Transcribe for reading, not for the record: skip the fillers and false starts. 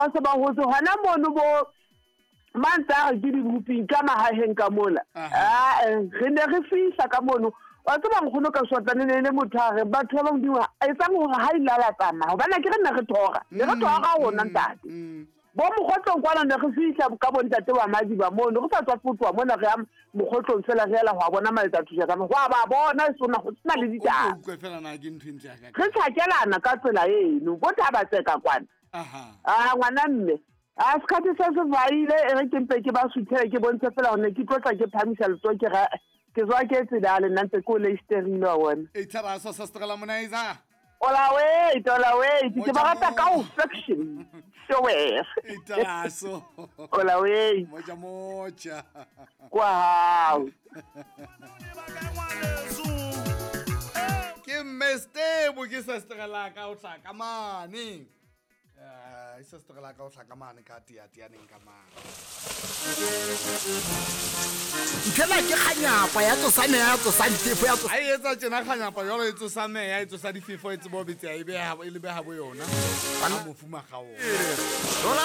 se ba ho se hona mono bo mantsa ke di buping ka mahaheng ka mola re ne re fihla ka mono wa tseba nkgono ka swatane le motho a re batho ba bang diwa a etsa gore ha ilala tsama hobane ke re nna re thoga hona ntate bo mogotlo kwana ne re fihla ka bontate wa madi ba mono go sa tswa futwa mona re am mogotlo fela re la ho bona maletsa thuja ka go ba bona e sona go tsena le ditaba o fela na ke ntwintse ya ka re tshakelana ka tsela eno bo taba tseka kwana ngwana mme a skati se se vaile re ke mpe ke ba suthele ke bontshe fela hone ke tlotla ke phamisa letso ke zwa ke tsedale nna ntse ko le sterile wa bona e thara so sa strela monaiza ola wait ke ba rata ka affection so we e thara so ola wait moja wow ke meste bo ke sa strela ka o tla ka mane isa strela ka o tla ka mane ka tia neng ka mane Ntela ke kganyapa ya tsosane ya tsosane tefo ya tsosane a etsa tjena kganyapa jalo e tsosa meya e tsosa difefo e tsebo betse ya e be ha bo yona ba mo fuma gao